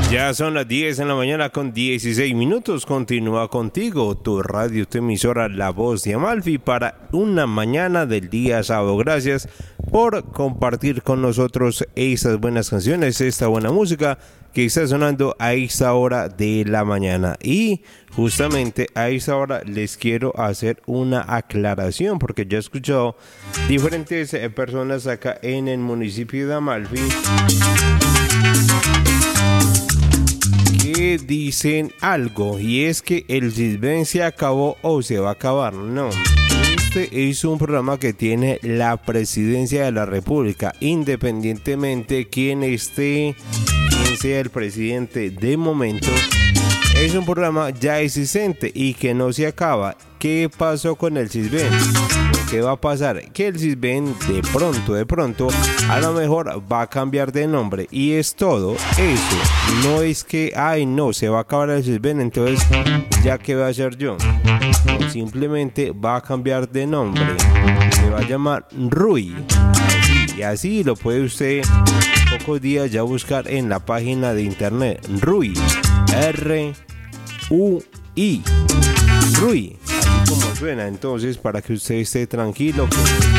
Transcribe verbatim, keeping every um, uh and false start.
Ya son las diez de la mañana con dieciséis minutos. Continúa contigo tu radio, tu emisora La Voz de Amalfi para una mañana del día sábado. Gracias por compartir con nosotros estas buenas canciones, esta buena música que está sonando a esta hora de la mañana. Y justamente a esta hora les quiero hacer una aclaración porque yo he escuchado diferentes personas acá en el municipio de Amalfi que dicen algo, y es que el Sisbén se acabó o se va a acabar. No, este es un programa que tiene la presidencia de la República, independientemente quién esté, quién sea el presidente de momento. Es un programa ya existente y que no se acaba. ¿Qué pasó con el Sisbén? ¿Qué va a pasar? Que el Sisbén de pronto, de pronto, a lo mejor va a cambiar de nombre. Y es todo eso. No es que, ay no, se va a acabar el Sisbén, entonces ya qué voy a hacer yo. No, simplemente va a cambiar de nombre. Se va a llamar RUI. Así, y así lo puede usted en pocos días ya buscar en la página de internet. RUI. R U I. RUI. Como suena, entonces para que usted esté tranquilo que